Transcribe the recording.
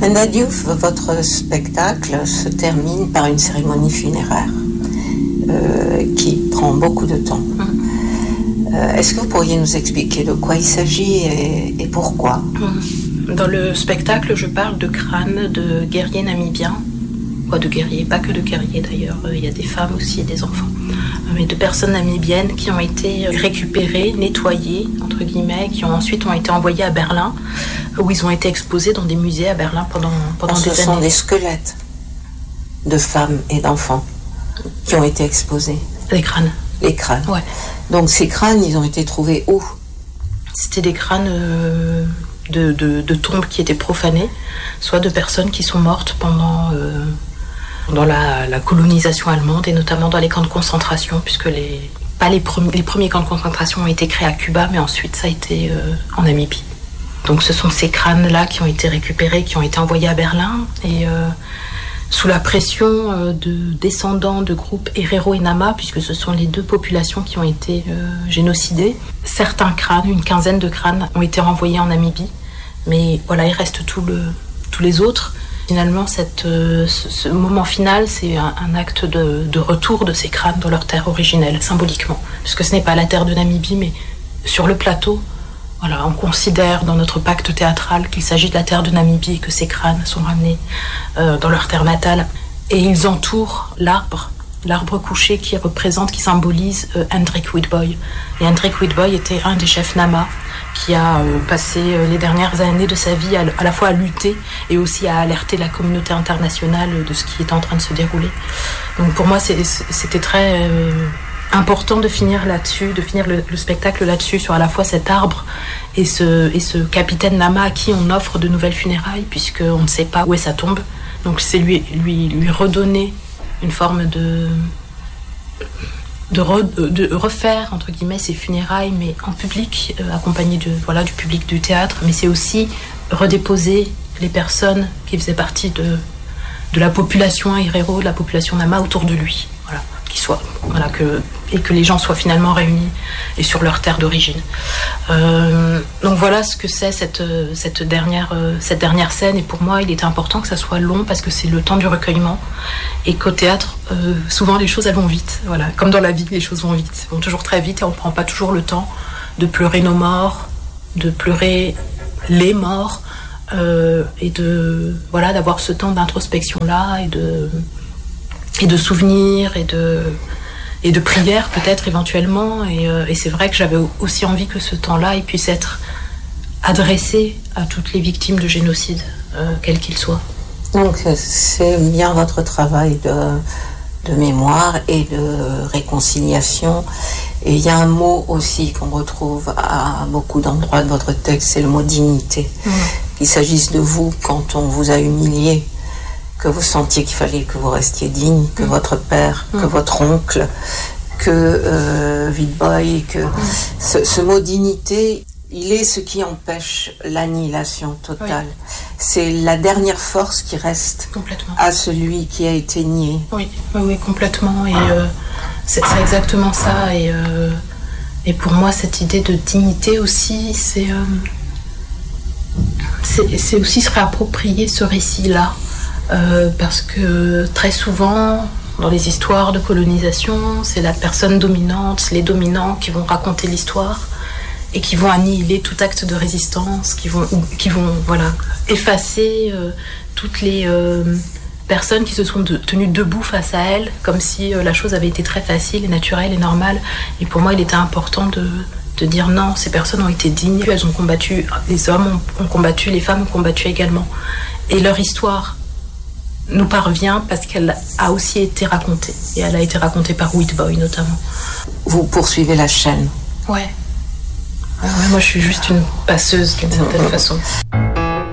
Enda Diouf, votre spectacle se termine par une cérémonie funéraire qui prend beaucoup de temps. Est-ce que vous pourriez nous expliquer de quoi il s'agit et pourquoi? Dans le spectacle, je parle de crânes de guerriers namibiens. De guerriers, pas que de guerriers d'ailleurs, il y a des femmes aussi, des enfants, mais de personnes namibiennes qui ont été récupérées, nettoyées, entre guillemets, qui ensuite ont été envoyées à Berlin, où ils ont été exposés dans des musées à Berlin pendant des années. Ce sont des squelettes de femmes et d'enfants qui ont été exposés. Les crânes. Les crânes. Ouais. Donc ces crânes, ils ont été trouvés où? C'était des crânes de tombes qui étaient profanées, soit de personnes qui sont mortes pendant... dans la colonisation allemande et notamment dans les camps de concentration, puisque les premiers camps de concentration ont été créés à Cuba, mais ensuite ça a été en Namibie. Donc ce sont ces crânes-là qui ont été récupérés, qui ont été envoyés à Berlin, et sous la pression de descendants de groupes Herero et Nama, puisque ce sont les deux populations qui ont été génocidées, certains crânes, une quinzaine de crânes, ont été renvoyés en Namibie, mais voilà, il reste tous les autres. Finalement, ce moment final, c'est un acte de retour de ces crânes dans leur terre originelle, symboliquement. Puisque ce n'est pas la terre de Namibie, mais sur le plateau, voilà, on considère dans notre pacte théâtral qu'il s'agit de la terre de Namibie et que ces crânes sont ramenés dans leur terre natale. Et ils entourent l'arbre couché qui symbolise Hendrik Witbooi. Et Hendrik Witbooi était un des chefs Nama, qui a passé les dernières années de sa vie à la fois à lutter et aussi à alerter la communauté internationale de ce qui est en train de se dérouler. Donc pour moi, c'était très important de finir là-dessus, de finir le spectacle là-dessus, sur à la fois cet arbre et ce capitaine Nama à qui on offre de nouvelles funérailles, puisqu'on ne sait pas où est sa tombe. Donc c'est lui redonner une forme de refaire, entre guillemets, ces funérailles, mais en public, accompagné du public du théâtre, mais c'est aussi redéposer les personnes qui faisaient partie de la population Herero, de la population Nama autour de lui, voilà, et que les gens soient finalement réunis et sur leur terre d'origine. Donc voilà ce que c'est cette dernière scène, et pour moi il était important que ça soit long parce que c'est le temps du recueillement, et qu'au théâtre souvent les choses elles vont vite, voilà, comme dans la vie les choses vont vite, vont toujours très vite, et on ne prend pas toujours le temps de pleurer nos morts, de pleurer les morts, et d'avoir ce temps d'introspection là et de souvenirs et de prières peut-être éventuellement, et c'est vrai que j'avais aussi envie que ce temps-là il puisse être adressé à toutes les victimes de génocide, quels qu'ils soient. Donc c'est bien votre travail de mémoire et de réconciliation, et il y a un mot aussi qu'on retrouve à beaucoup d'endroits de votre texte, c'est le mot dignité. Qu'il s'agisse de vous quand on vous a humilié, que vous sentiez qu'il fallait que vous restiez digne, que votre père, que votre oncle, que Witbooi, que ce mot dignité, il est ce qui empêche l'annihilation totale. Oui. C'est la dernière force qui reste à celui qui a été nié. Oui, complètement. Et c'est exactement ça. Et pour moi, cette idée de dignité aussi, c'est aussi se réapproprier ce récit-là. Parce que très souvent, dans les histoires de colonisation, c'est la personne dominante, les dominants qui vont raconter l'histoire et qui vont annihiler tout acte de résistance, qui vont effacer toutes les personnes qui se sont tenues debout face à elles, comme si la chose avait été très facile et naturelle et normale. Et pour moi, il était important de dire non, ces personnes ont été dignes, elles ont combattu, les hommes ont combattu, les femmes ont combattu également. Et leur histoire nous parvient parce qu'elle a aussi été racontée. Et elle a été racontée par Witbooi notamment. Vous poursuivez la chaîne. Ouais, moi je suis juste une passeuse d'une certaine façon.